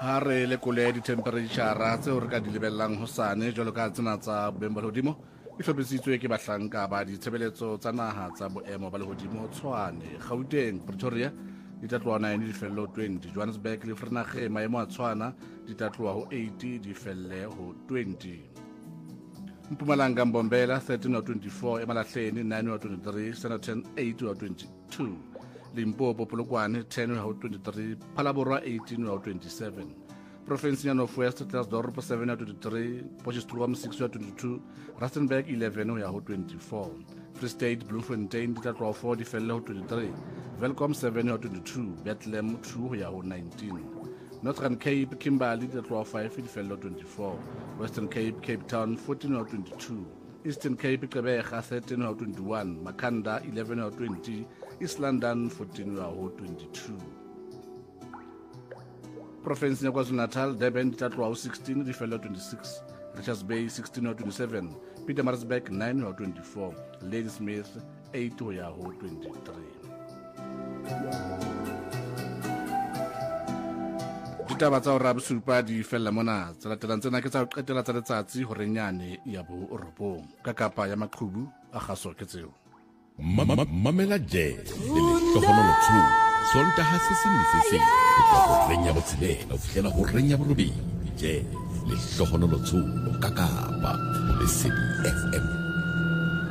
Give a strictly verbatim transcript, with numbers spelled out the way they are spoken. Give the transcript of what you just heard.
ha re lekole di-temperature tseo re ka di lebellang hosane jwalo ka tsena tsa boemo ba lehodimo e hlophisitswe ke bahlanka ba ditshebeletso tsa naha tsa boemo ba lehodimo Tshwane, Gauteng, Pretoria di tla tloha nine di felle ho twenty, Johannesburg le Vereeniging maemo a tshwana di tla tloha ho eighty di felle ho twenty. Mpumalanga Mbombela thirteen ho twenty-four, eMalahleni nine ho twenty-three, Standerton eight ho twenty-two, Limpopo Polokwane ten ho twenty-three, Phalaborwa eighteen ho twenty-seven, Province ya North West Klerksdorp seven ho twenty-three, Potchefstroom six ho twenty-two, Rustenburg eleven ho twenty-four, Free State Bloemfontein di tla tloha four di felle ho twenty-three, Welkom seven ho twenty-two, Bethlehem two ho nineteen, Northern Cape Kimberley di tla tloha five di felle ho twenty-four, Western Cape Cape Town fourteen ho twenty-two, Eastern Cape Gqeberha thirteen ho twenty-one, Makhanda eleven ho twenty, East London fourteen ho twenty-two. Province ya KwaZulu-Natal Durban di tla tloha ho sixteen di felle ho twenty-six, Richards Bay sixteen ho twenty-seven, Pietermaritzburg nine ho twenty-four, Ladysmith eight ho twenty-three. Ditaba tsa hora bosupa di fella mona tsa latelang tsena ke tsa ho qetela tsa letsatsi ho renyane ya bo robong ka kapa ya maqhubu a kgaso ke tseo. Mamela Jazz le lehlohonolo two sontaha se seng le se seng ho renya botshelela ho fihlela ho renya borobedi. Jazz le lehlohonolo two ka kapa Lesedi F M.